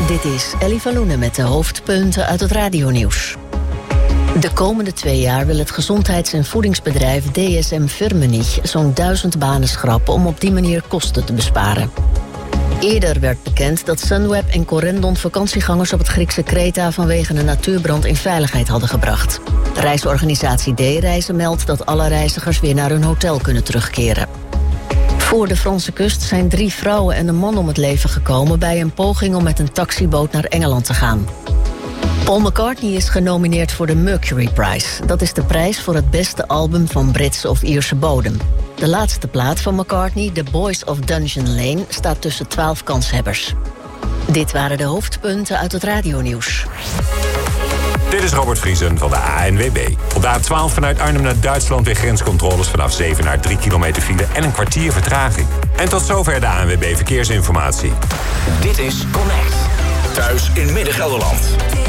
Dit is Ellie van Loenen met de hoofdpunten uit het radionieuws. De komende 2 jaar wil het gezondheids- en voedingsbedrijf DSM Firmenich zo'n 1000 banen schrappen om op die manier kosten te besparen. Eerder werd bekend dat Sunweb en Corendon vakantiegangers op het Griekse Kreta vanwege een natuurbrand in veiligheid hadden gebracht. De reisorganisatie D-Reizen meldt dat alle reizigers weer naar hun hotel kunnen terugkeren. Voor de Franse kust zijn 3 vrouwen en een man om het leven gekomen bij een poging om met een taxiboot naar Engeland te gaan. Paul McCartney is genomineerd voor de Mercury Prize. Dat is de prijs voor het beste album van Britse of Ierse bodem. De laatste plaat van McCartney, The Boys of Dungeon Lane, staat tussen 12 kanshebbers. Dit waren de hoofdpunten uit het radionieuws. Dit is Robert Vriesen van de ANWB. Op de A12 vanuit Arnhem naar Duitsland weer grenscontroles vanaf 7 naar 3 kilometer file en een kwartier vertraging. En tot zover de ANWB Verkeersinformatie. Dit is Connect. Thuis in Midden-Gelderland.